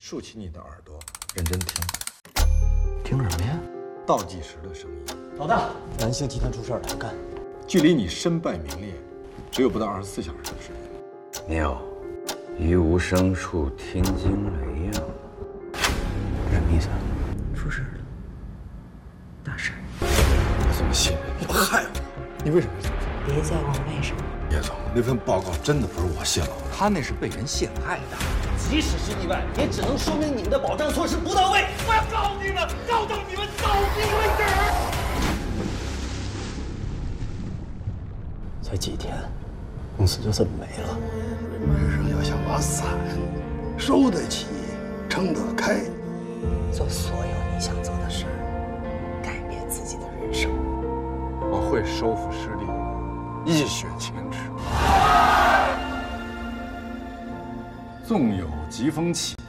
竖起你的耳朵，认真听。 听什么呀？ 倒计时的声音。 老大，南星集团出事了，要干。 距离你身败名裂，只有不到24小时的时间。 妙，于无声处听惊雷呀！什么意思啊？ 出事了，大事。 我怎么信任你？害我！ 你为什么要这么说？ 别再问为什么。 叶总，那份报告真的不是我泄露的， 他那是被人陷害的。 即使是意外，也只能说明你们的保障措施不到位。我要告你们，告到你们倒闭为止。 才几天，公司就这么没了。 人生要想把伞收得起，撑得开， 做所有你想做的事儿，改变自己的人生。 我会收复失地，一雪前耻。 纵有疾风起，